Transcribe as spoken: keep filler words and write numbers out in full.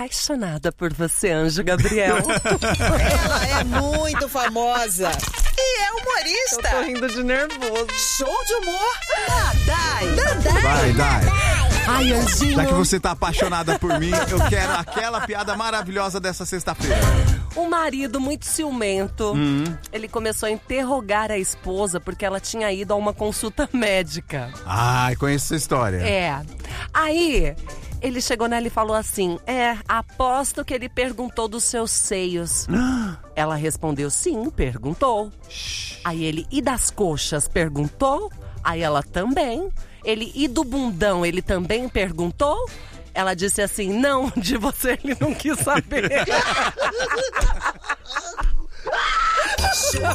apaixonada por você, Anjo Gabriel. Ela é muito famosa. E é humorista. Eu tô rindo de nervoso. Show de humor. A Dai. Dai. Vai, Dai. Ai, Anjinho. Já que você tá apaixonada por mim, eu quero aquela piada maravilhosa dessa sexta-feira. Um marido muito ciumento, Hum. ele começou a interrogar a esposa porque ela tinha ido a uma consulta médica. Ai, conheço essa história. É. Aí, ele chegou nela e falou assim, é, aposto que ele perguntou dos seus seios. Ela respondeu, sim, perguntou. Aí ele, e das coxas, perguntou? Aí ela também. Ele, e do bundão, ele também perguntou? Ela disse assim, não, de você ele não quis saber.